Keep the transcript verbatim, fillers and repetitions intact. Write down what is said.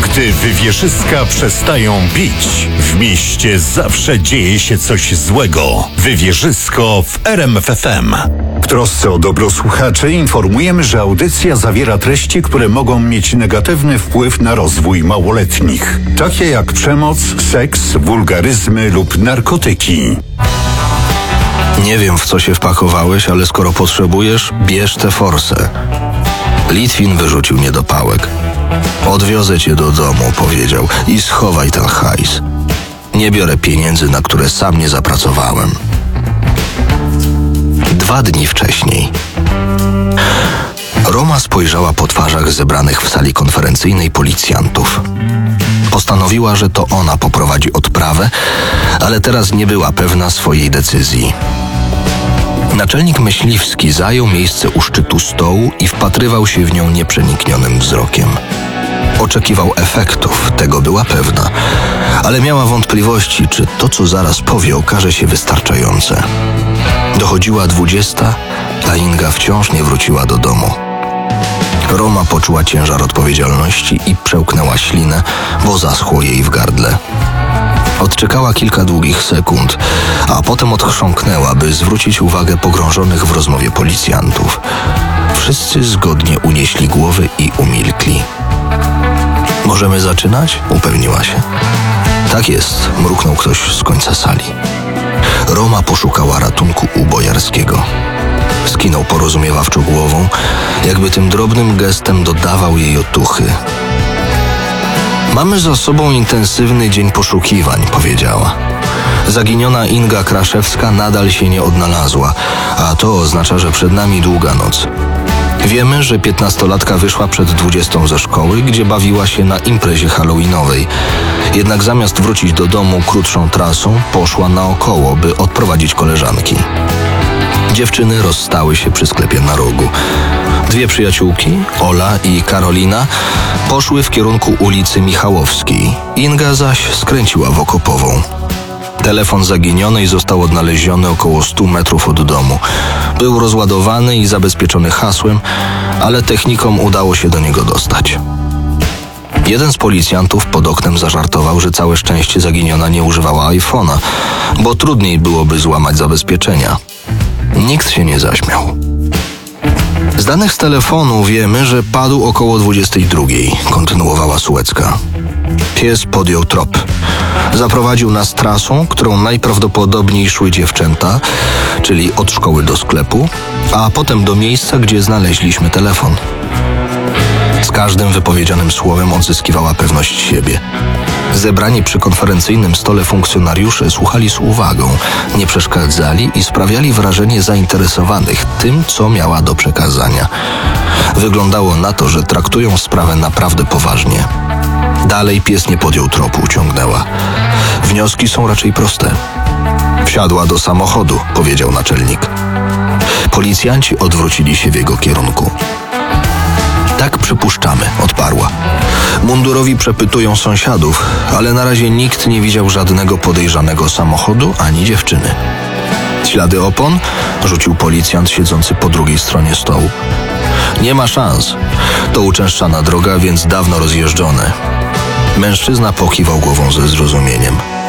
Gdy wywierzyska przestają bić, w mieście zawsze dzieje się coś złego. Wywierzysko w R M F F M. W trosce o dobro słuchaczy informujemy, że audycja zawiera treści, które mogą mieć negatywny wpływ na rozwój małoletnich, takie jak przemoc, seks, wulgaryzmy lub narkotyki. Nie wiem, w co się wpakowałeś, ale skoro potrzebujesz, bierz tę forsę. Litwin wyrzucił niedopałek. Odwiozę cię do domu, powiedział, i schowaj ten hajs. Nie biorę pieniędzy, na które sam nie zapracowałem. Dwa dni wcześniej Roma spojrzała po twarzach zebranych w sali konferencyjnej policjantów. Postanowiła, że to ona poprowadzi odprawę, ale teraz nie była pewna swojej decyzji. Naczelnik myśliwski zajął miejsce u szczytu stołu i wpatrywał się w nią nieprzeniknionym wzrokiem. Oczekiwał efektów, tego była pewna, ale miała wątpliwości, czy to, co zaraz powie, okaże się wystarczające. Dochodziła dwudziesta, a Inga wciąż nie wróciła do domu. Roma poczuła ciężar odpowiedzialności i przełknęła ślinę, bo zaschło jej w gardle. Odczekała kilka długich sekund, a potem odchrząknęła, by zwrócić uwagę pogrążonych w rozmowie policjantów. Wszyscy zgodnie unieśli głowy i umilkli. Możemy zaczynać? Upewniła się. Tak jest, mruknął ktoś z końca sali. Roma poszukała ratunku u Bojarskiego. Skinął porozumiewawczo głową, jakby tym drobnym gestem dodawał jej otuchy. Mamy za sobą intensywny dzień poszukiwań, powiedziała. Zaginiona Inga Kraszewska nadal się nie odnalazła, a to oznacza, że przed nami długa noc. Wiemy, że piętnastolatka wyszła przed dwudziestą ze szkoły, gdzie bawiła się na imprezie halloweenowej. Jednak zamiast wrócić do domu krótszą trasą, poszła naokoło, by odprowadzić koleżanki. Dziewczyny rozstały się przy sklepie na rogu. Dwie przyjaciółki, Ola i Karolina, poszły w kierunku ulicy Michałowskiej. Inga zaś skręciła w Okopową. Telefon zaginionej został odnaleziony około stu metrów od domu. Był rozładowany i zabezpieczony hasłem, ale technikom udało się do niego dostać. Jeden z policjantów pod oknem zażartował, że całe szczęście zaginiona nie używała iPhone'a, bo trudniej byłoby złamać zabezpieczenia. Nikt się nie zaśmiał. Z danych z telefonu wiemy, że padł około dwudziestej drugiej, kontynuowała Sułecka. Pies podjął trop. Zaprowadził nas trasą, którą najprawdopodobniej szły dziewczęta, czyli od szkoły do sklepu, a potem do miejsca, gdzie znaleźliśmy telefon. Z każdym wypowiedzianym słowem odzyskiwała pewność siebie. Zebrani przy konferencyjnym stole funkcjonariusze słuchali z uwagą, nie przeszkadzali i sprawiali wrażenie zainteresowanych tym, co miała do przekazania. Wyglądało na to, że traktują sprawę naprawdę poważnie. Dalej pies nie podjął tropu, ciągnęła. Wnioski są raczej proste. Wsiadła do samochodu, powiedział naczelnik. Policjanci odwrócili się w jego kierunku. Tak przypuszczamy, odparła. Mundurowi przepytują sąsiadów, ale na razie nikt nie widział żadnego podejrzanego samochodu ani dziewczyny. Ślady opon? Rzucił policjant siedzący po drugiej stronie stołu. Nie ma szans. To uczęszczana droga, więc dawno rozjeżdżone. Mężczyzna pokiwał głową ze zrozumieniem.